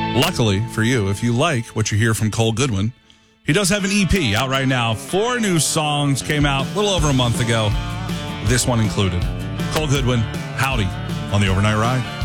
Luckily for you, if you like what you hear from Cole Goodwin, he does have an EP out right now. 4 new songs came out a little over a month ago. This one included. Cole Goodwin, Howdy, on the Overnight Ride.